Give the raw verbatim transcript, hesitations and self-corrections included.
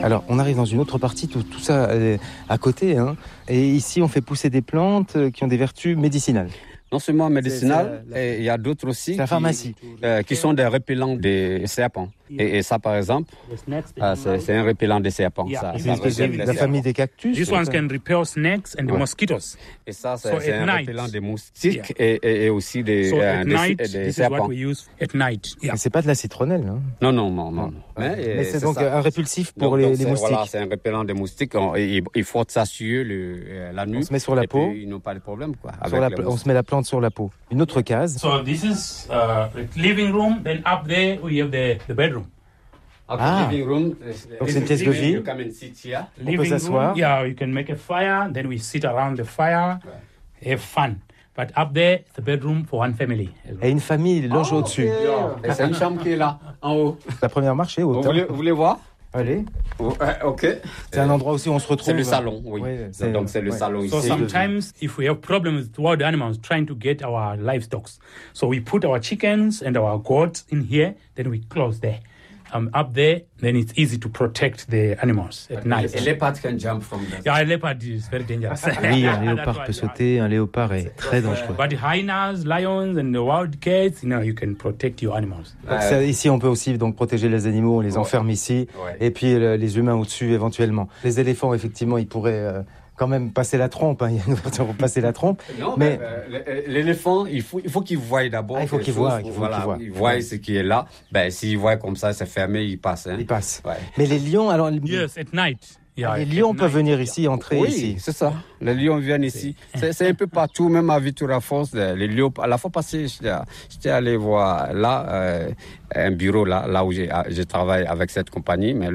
Alors, on arrive dans une autre partie, tout, tout ça euh, à côté, hein, et ici, on fait pousser des plantes euh, qui ont des vertus médicinales. Non seulement médicinales, et il y a d'autres aussi C'est la pharmacie. Qui, euh, qui sont des répellents des serpents. Et, et ça, par exemple, euh, c'est, c'est un répellent des serpents. Ça, C'est une espèce de la famille des cactus. This one can repel snakes and the Ouais. mosquitoes. Et ça, c'est, So c'est at un night, répellent des moustiques yeah. et, et, et aussi des, So euh, at des, night, des this is serpents. what we use at night. Yeah. Mais c'est pas de la citronnelle, hein. Non, non, non, non. Mais, Mais, Mais c'est, c'est donc ça. un répulsif pour Donc, les, donc les c'est, moustiques. Voilà, c'est un répellent des moustiques. On, il, il frotte ça sur le, euh, la nuit. On se met sur la et peau. puis, ils n'ont pas de problème, quoi. Sur la avec pla- les on se met la plante sur la peau. Une autre case. So this is uh, the living room. Then up there we have the, the bedroom. Ah. Living room, Donc c'est une pièce de vie. You come and sit here. On peut s'asseoir. Room, yeah, you can make a fire. Then we sit around the fire, have fun. But up there, the bedroom for one family. Et une famille loge au-dessus. Et c'est une chambre qui est là, en haut. La première marche est Vous haute. voulez, hein. vous voulez voir? Allez. Oh, euh, ok. C'est un endroit aussi où on se retrouve. C'est le salon, oui. Ouais, c'est- Donc c'est le ouais. salon So ici. sometimes, if we have problems with wild animals trying to get our livestock, so we put our chickens and our goats in here. Then we close there. Um, up there, then it's easy to protect the animals at night. A leopard can jump from there. Yeah, a leopard is very dangerous. Oui, un That's léopard why, peut yeah. sauter, un léopard est très dangereux. But hyenas, lions, and the wild cats, you know, you can protect your animals. Donc, ça, ici, on peut aussi donc protéger les animaux, on les Ouais. enferme ici, Ouais. et puis euh, les humains au-dessus éventuellement. Les éléphants, effectivement, ils pourraient euh, quand même passer la trompe, hein. Il y a une ouverture pour passer la trompe. Non, mais mais euh, l'éléphant, il faut, il faut qu'il voie d'abord. Ah, il faut quelque qu'il chose. voie, il faut Voilà, qu'il voie. il voie ce qui est là. Ben, s'il voit comme ça, c'est fermé, il passe. Hein. ils passent. Ouais. Mais les lions, alors Yes, at night. Yeah, les at lions night, peuvent venir yeah. ici, entrer Oui, ici. c'est ça. Les lions viennent ici. C'est, c'est un peu partout, même à Vitura Falls. Les lions, à la fois passée, j'étais, j'étais allé voir là, euh, un bureau là, là où j'ai, je travaille avec cette compagnie. Mais